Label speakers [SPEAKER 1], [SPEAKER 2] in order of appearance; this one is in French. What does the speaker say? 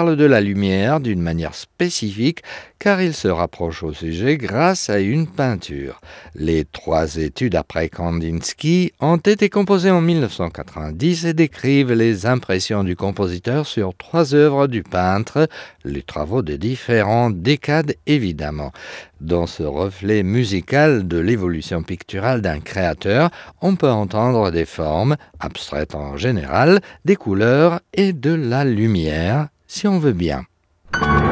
[SPEAKER 1] parle de la lumière d'une manière spécifique car il se rapproche au sujet grâce à une peinture. Les 3 études après Kandinsky ont été composées en 1990 et décrivent les impressions du compositeur sur 3 œuvres du peintre, les travaux de différentes décades évidemment. Dans ce reflet musical de l'évolution picturale d'un créateur, on peut entendre des formes, abstraites en général, des couleurs et de la lumière, si on veut bien.